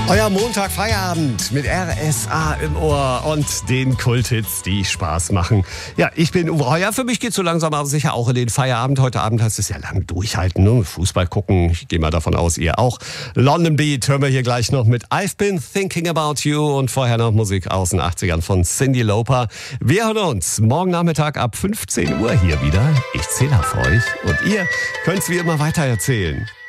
Euer Montag-Feierabend mit RSA im Ohr und den Kulthits, die Spaß machen. Ja, ich bin Uwe Heuer. Für mich geht's so langsam aber sicher auch in den Feierabend. Heute Abend heißt es ja lang durchhalten, ne? Fußball gucken. Ich gehe mal davon aus, ihr auch. London Beat hören wir hier gleich noch mit I've Been Thinking About You und vorher noch Musik aus den 80ern von Cyndi Lauper. Wir hören uns morgen Nachmittag ab 15 Uhr hier wieder. Ich zähle auf euch und ihr könnt's wie immer weiter erzählen.